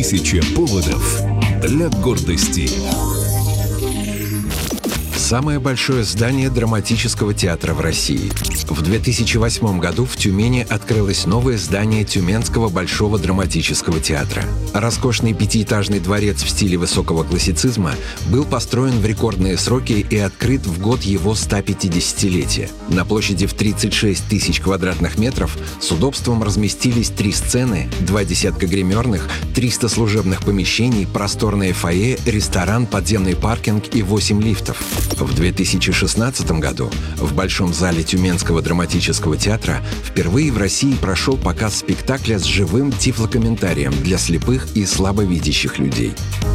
1000 поводов для гордости. Самое большое здание драматического театра в России. В 2008 году в Тюмени открылось новое здание Тюменского Большого драматического театра. Роскошный пятиэтажный дворец в стиле высокого классицизма был построен в рекордные сроки и открыт в год его 150-летия. На площади в 36 тысяч квадратных метров с удобством разместились 3 сцены, 2 десятка гримерных, 300 служебных помещений, просторное фойе, ресторан, подземный паркинг и 8 лифтов. В 2016 году в Большом зале Тюменского драматического театра впервые в России прошел показ спектакля с живым тифлокомментарием для слепых и слабовидящих людей.